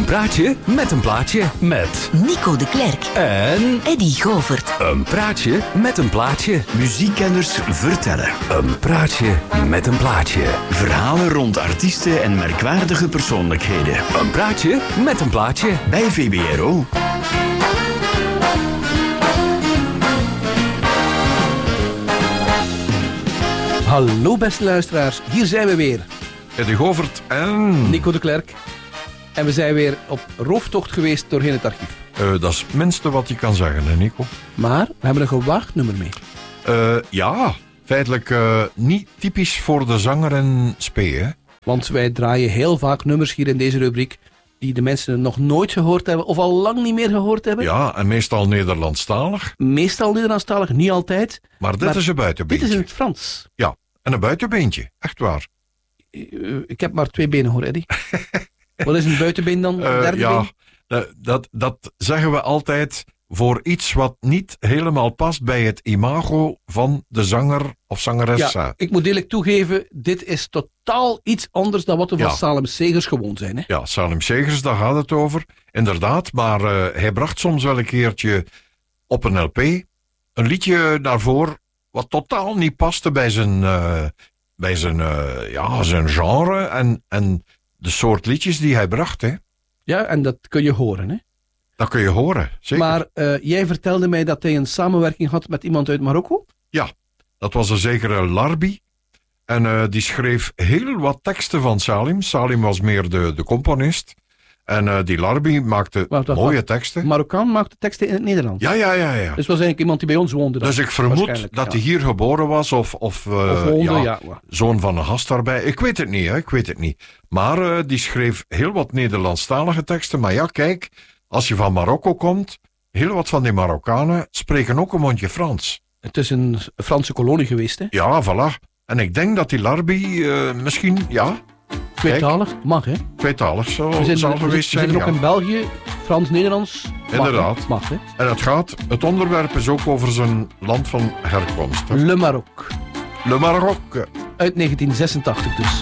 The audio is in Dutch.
Een praatje met een plaatje. Met Nico de Klerk en Eddy Govert. een praatje met een plaatje. Muziekkenners vertellen. Een praatje met een plaatje. Verhalen rond artiesten en merkwaardige persoonlijkheden. Een praatje met een plaatje. Bij VBRO. Hallo beste luisteraars, hier zijn we weer. Eddy Govert en... Nico de Klerk. En we zijn weer op rooftocht geweest doorheen het archief. dat is het minste wat je kan zeggen, hè, Nico? Maar we hebben een gewaagd nummer mee. Ja, feitelijk niet typisch voor de zanger en spee, hè? Want wij draaien heel vaak nummers hier in deze rubriek die de mensen nog nooit gehoord hebben of al lang niet meer gehoord hebben. Ja, en meestal Nederlandstalig. Meestal Nederlandstalig, niet altijd. Maar dit is een buitenbeentje. Dit is in het Frans. Ja, en een buitenbeentje, echt waar. Ik heb maar 2 benen hoor, Eddy. Wat is een buitenbeen dan? Een derde ja, been? dat zeggen we altijd voor iets wat niet helemaal past bij het imago van de zanger of zangeres. Ja, ik moet eerlijk toegeven, dit is totaal iets anders dan wat we van Salem Segers gewoon zijn. Hè? Ja, Salem Segers, daar gaat het over. Inderdaad, maar hij bracht soms wel een keertje op een LP een liedje daarvoor wat totaal niet paste bij zijn genre en de soort liedjes die hij bracht. Hè. Ja, en dat kun je horen, hè? Dat kun je horen, zeker. Maar jij vertelde mij dat hij een samenwerking had met iemand uit Marokko? Ja, dat was een zekere Larbi. En die schreef heel wat teksten van Salim. Salim was meer de componist. En die Larbi maakte mooie teksten. Marokkaan maakte teksten in het Nederlands? Ja. Dus was eigenlijk iemand die bij ons woonde. Dus ik vermoed dat hij hier geboren was of woonde, zoon van een gast daarbij. Ik weet het niet, hè, ik weet het niet. Maar die schreef heel wat Nederlandstalige teksten. Maar ja, kijk, als je van Marokko komt, heel wat van die Marokkanen spreken ook een mondje Frans. Het is een Franse kolonie geweest, hè? Ja, voilà. En ik denk dat die Larbi misschien, tweetalig, mag, hè? Tweetalig zal geweest zijn. We zitten ook in België, Frans-Nederlands. Inderdaad. Mag, hè? En het onderwerp is ook over zijn land van herkomst. Hè? Le Maroc. Le Maroc. Uit 1986 dus.